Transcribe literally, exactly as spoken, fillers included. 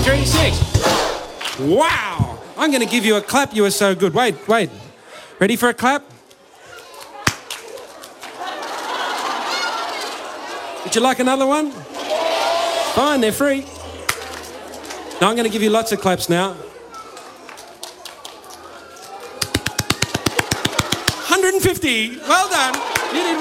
three, six. Wow. I'm going to give you a clap. You were so good. Wait, wait. Ready for a clap? Would you like another one? Fine, they're free. Now I'm going to give you lots of claps now. one hundred fifty. Well done. You did